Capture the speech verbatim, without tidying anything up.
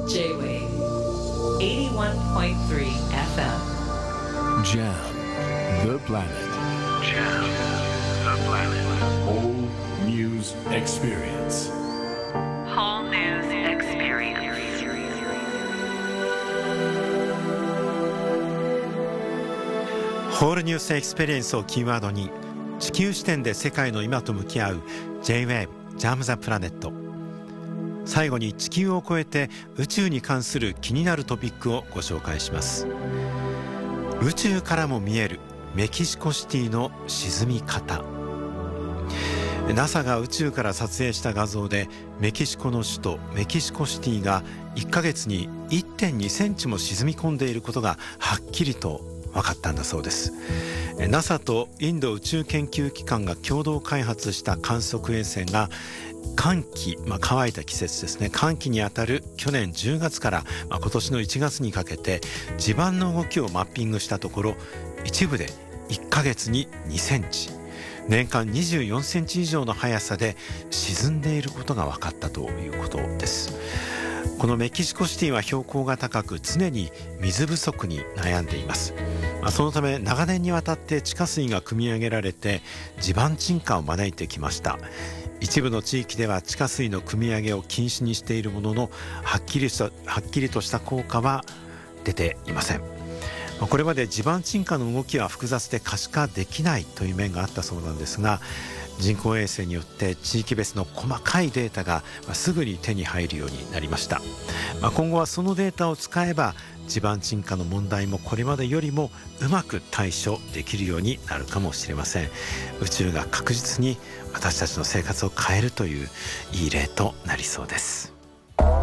J-Wave eighty-one point three エフエム Jam the planet. Jam the planet. All news experience. Whole News Experience. ホールニュースエクスペリエンスをキーワードに地球視点で世界の今と向き合う J-Wave Jam the Planet。最後に地球を越えて宇宙に関する気になるトピックをご紹介します。宇宙からも見えるメキシコシティの沈み方。 ナサ が宇宙から撮影した画像でメキシコの首都メキシコシティがいっかげつに いってんにセンチも沈み込んでいることがはっきりと分かったんだそうです。 ナサ とインド宇宙研究機関が共同開発した観測衛星が乾季、まあ、乾いた季節ですね、乾季にあたる去年じゅうがつから、まあ、今年のいちがつにかけて地盤の動きをマッピングしたところ、一部でいっかげつににセンチ、年間にじゅうよんセンチ以上の速さで沈んでいることが分かったということです。このメキシコシティは標高が高く常に水不足に悩んでいます。そのため長年にわたって地下水が汲み上げられて地盤沈下を招いてきました。一部の地域では地下水の汲み上げを禁止にしているものの、はっきりしたはっきりとした効果は出ていません。これまで地盤沈下の動きは複雑で可視化できないという面があったそうなんですが、人工衛星によって地域別の細かいデータがすぐに手に入るようになりました。今後はそのデータを使えば地盤沈下の問題もこれまでよりもうまく対処できるようになるかもしれません。宇宙が確実に私たちの生活を変えるといういい例となりそうです。